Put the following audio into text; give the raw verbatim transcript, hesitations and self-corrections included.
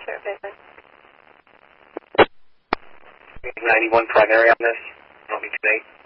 Sure, business. ninety-one primary on this. I'll be today.